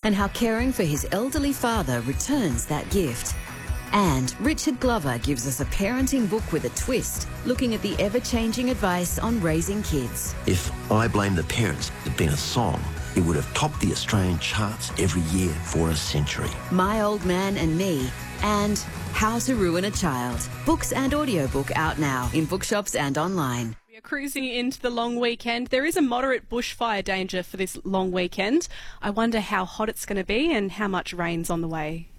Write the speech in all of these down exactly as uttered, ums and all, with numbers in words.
and how caring for his elderly father returns that gift. And Richard Glover gives us a parenting book with a twist, looking at the ever-changing advice on raising kids. If I Blame the Parents had been a song, it would have topped the Australian charts every year for a century. My Old Man and Me, and How to Ruin a Child. Books and audiobook out now in bookshops and online. We are cruising into the long weekend. There is a moderate bushfire danger for this long weekend. I wonder how hot it's going to be and how much rain's on the way.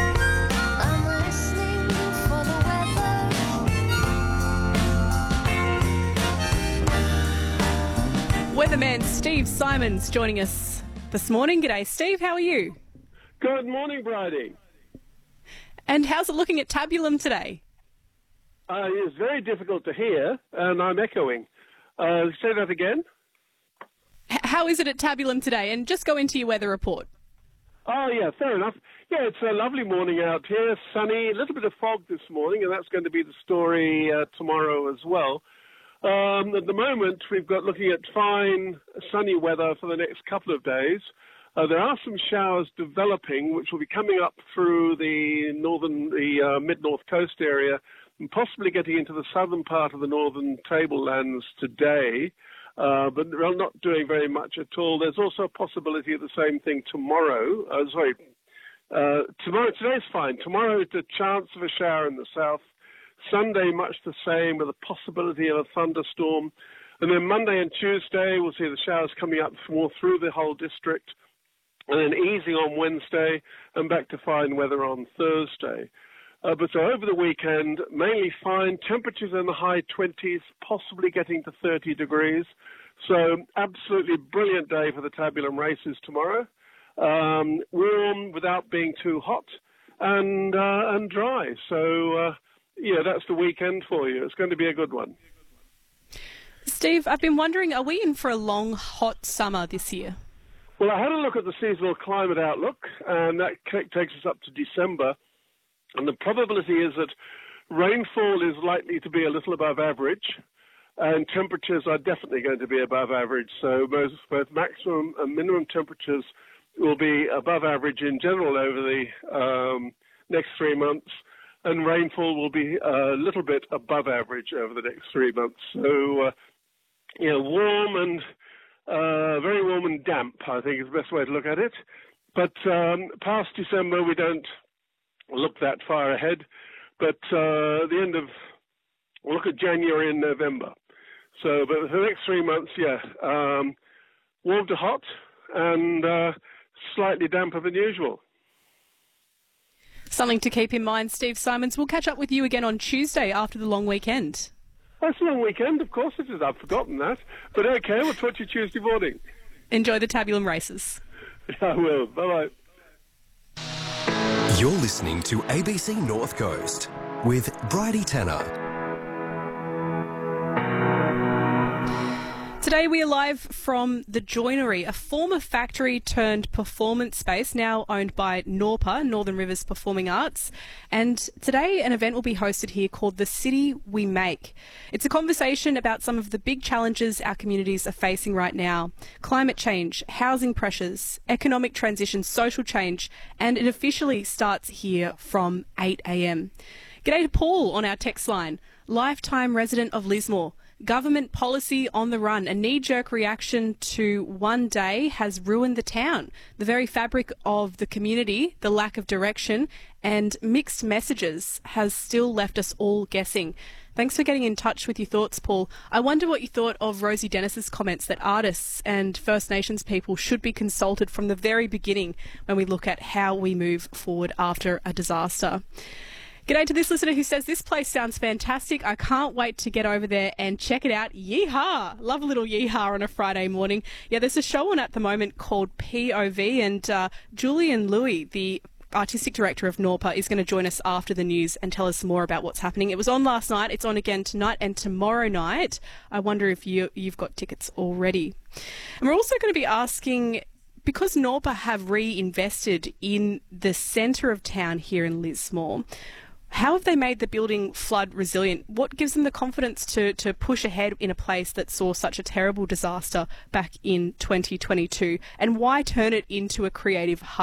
Weatherman Steve Simons joining us this morning. G'day, Steve. How are you? Good morning, Bridie. And how's it looking at Tabulum today? Uh, it's very difficult to hear, and I'm echoing. Uh, say that again. H- how is it at Tabulum today? And just go into your weather report. Oh, yeah, fair enough. Yeah, it's a lovely morning out here, sunny, a little bit of fog this morning, and that's going to be the story uh, tomorrow as well. Um, at the moment, we've got looking at fine, sunny weather for the next couple of days. Uh, there are some showers developing, which will be coming up through the northern, the uh, mid-north coast area, and possibly getting into the southern part of the northern tablelands today, uh, but they're not doing very much at all. There's also a possibility of the same thing tomorrow. Uh, sorry, uh, tomorrow. Today's fine. Tomorrow, it's a chance of a shower in the south. Sunday, much the same, with a possibility of a thunderstorm. And then Monday and Tuesday, we'll see the showers coming up more through the whole district, and then easing on Wednesday and back to fine weather on Thursday. Uh, but so over the weekend, mainly fine, temperatures in the high twenties, possibly getting to thirty degrees. So absolutely brilliant day for the Tabulum races tomorrow. Um, warm without being too hot, and, uh, and dry. So... Uh, Yeah, that's the weekend for you. It's going to be a good one. Steve, I've been wondering, are we in for a long, hot summer this year? Well, I had a look at the seasonal climate outlook, and that takes us up to December. And the probability is that rainfall is likely to be a little above average, and temperatures are definitely going to be above average. So both, both maximum and minimum temperatures will be above average in general over the um, next three months. And rainfall will be a little bit above average over the next three months. So, uh, you know, warm and uh, very warm and damp, I think is the best way to look at it. But um, past December, we don't look that far ahead. But uh, the end of, we'll look at January and November. So, but for the next three months, yeah, um, warm to hot and uh, slightly damper than usual. Something to keep in mind, Steve Simons. We'll catch up with you again on Tuesday after the long weekend. That's a long weekend, of course it is. I've forgotten that. But okay, we'll talk to you Tuesday morning. Enjoy the Tabulum races. I will. Bye-bye. You're listening to A B C North Coast with Bridie Tanner. Today we are live from The Joinery, a former factory turned performance space now owned by Norpa, Northern Rivers Performing Arts. And today an event will be hosted here called The City We Make. It's a conversation about some of the big challenges our communities are facing right now. Climate change, housing pressures, economic transition, social change, and it officially starts here from eight a m. G'day to Paul on our text line, lifetime resident of Lismore. Government policy on the run, a knee-jerk reaction to one day has ruined the town. The very fabric of the community, the lack of direction and mixed messages has still left us all guessing. Thanks for getting in touch with your thoughts, Paul. I wonder what you thought of Rosie Dennis's comments that artists and First Nations people should be consulted from the very beginning when we look at how we move forward after a disaster. G'day to this listener who says, this place sounds fantastic. I can't wait to get over there and check it out. Yeehaw! Love a little yeehaw on a Friday morning. Yeah, there's a show on at the moment called P O V, and uh, Julian Louis, the artistic director of Norpa, is going to join us after the news and tell us more about what's happening. It was on last night. It's on again tonight and tomorrow night. I wonder if you, you've got tickets already. And we're also going to be asking, because Norpa have reinvested in the centre of town here in Lismore, how have they made the building flood resilient? What gives them the confidence to, to push ahead in a place that saw such a terrible disaster back in twenty twenty-two? And why turn it into a creative hub?